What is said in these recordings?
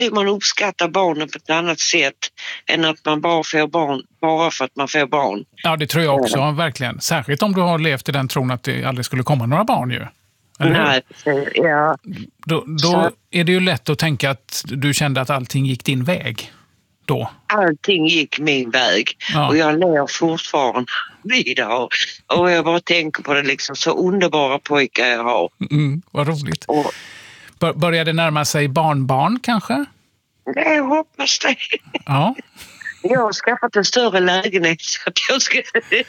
man uppskattar barnen på ett annat sätt än att man bara får barn bara för att man får barn. Ja, det tror jag också, verkligen. Särskilt om du har levt i den tron att det aldrig skulle komma några barn ju. Nej, ja. Då är det ju lätt att tänka att du kände att allting gick din väg då. Allting gick min väg. Ja. Och jag lever fortfarande vidare. Och jag bara tänker på det liksom, så underbara pojkar jag har. Vad roligt. Börjar det närma sig barnbarn kanske? Jag hoppas det. Ja. Jag har skaffat en större lägenhet så att jag ska...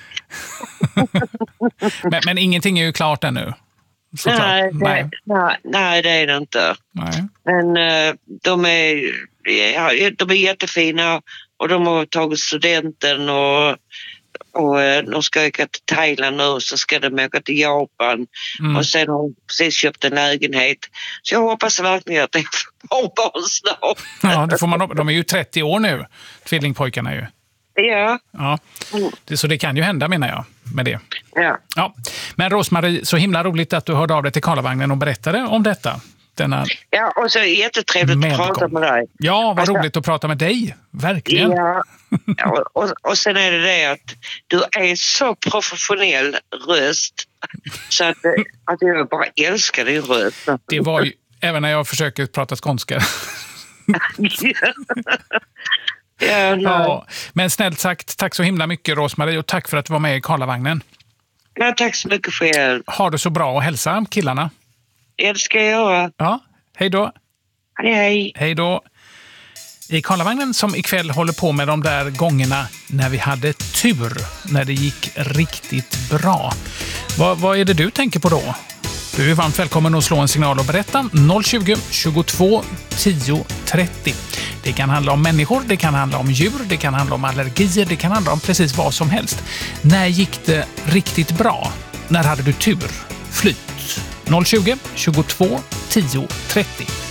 men ingenting är ju klart ännu. Nej, det är det inte. Nej. Men de är jättefina och de har tagit studenten och de ska åka till Thailand nu, så ska de åka till Japan och sen har de precis köpt en lägenhet. Så jag hoppas verkligen att det får barn snart. Ja, det får man, de är ju 30 år nu, tvillingpojkarna ju. Ja. Så det kan ju hända, menar jag, med det. Ja. Men Rose-Marie, så himla roligt att du hörde av dig till Karlavagnen och berättade om detta. Ja, och så jättetrevligt att prata med dig. Ja, vad roligt att prata med dig. Verkligen. Ja, och sen är det att du är så professionell röst så att jag bara älskar din röst. Det var ju, även när jag försöker prata skånska. Ja, men snällt sagt, tack så himla mycket Rose-Marie, och tack för att du var med i Karlavagnen. Ja, tack så mycket själv. Ha det så bra och hälsa killarna. Det ska jag göra. Ja, hej då. Hej. Hej då. I Karlavagnen som ikväll håller på med de där gångerna när vi hade tur, när det gick riktigt bra. Vad är det du tänker på då? Du är varmt välkommen att slå en signal och berätta. 020 22 10 30. Det kan handla om människor, det kan handla om djur, det kan handla om allergier, det kan handla om precis vad som helst. När gick det riktigt bra? När hade du tur? Flyt. 020 22 10 30.